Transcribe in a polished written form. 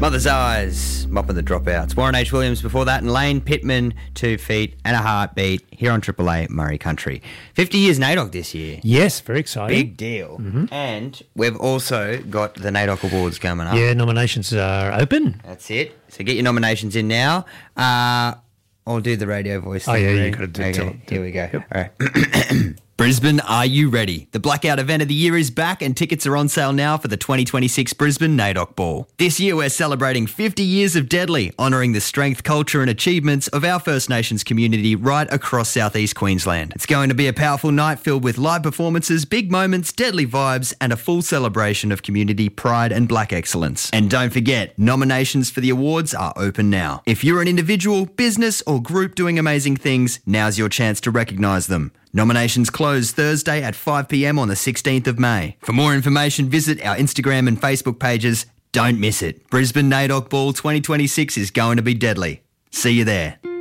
Mother's Eyes, mopping the dropouts. Warren H. Williams before that, and Lane Pittman, 2 feet and a heartbeat here on Triple A Murray Country. 50 years NAIDOC this year. Yes, very exciting. Big deal. Mm-hmm. And we've also got the NAIDOC Awards coming up. Yeah, nominations are open. That's it. So get your nominations in now. I'll do the radio voice. Oh, thing, yeah, Ray. you got to do Okay, it. here we go. Yep. All right. Brisbane, are you ready? The Blackout event of the year is back and tickets are on sale now for the 2026 Brisbane NAIDOC Ball. This year we're celebrating 50 years of Deadly, honouring the strength, culture and achievements of our First Nations community right across southeast Queensland. It's going to be a powerful night filled with live performances, big moments, deadly vibes and a full celebration of community pride and black excellence. And don't forget, nominations for the awards are open now. If you're an individual, business or group doing amazing things, now's your chance to recognise them. Nominations close Thursday at 5 p.m. on the 16th of May. For more information, visit our Instagram and Facebook pages. Don't miss it. Brisbane NAIDOC Ball 2026 is going to be deadly. See you there.